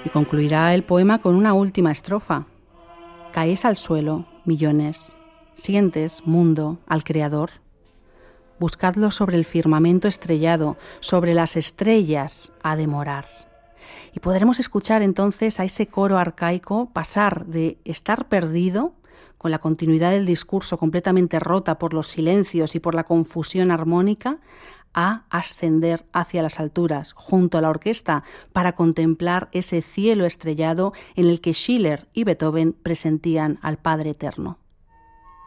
Y concluirá el poema con una última estrofa. Caéis al suelo, millones, sientes, mundo, al Creador. Buscadlo sobre el firmamento estrellado, sobre las estrellas ha de morar. Y podremos escuchar entonces a ese coro arcaico pasar de estar perdido, con la continuidad del discurso completamente rota por los silencios y por la confusión armónica, a ascender hacia las alturas, junto a la orquesta, para contemplar ese cielo estrellado en el que Schiller y Beethoven presentían al Padre Eterno.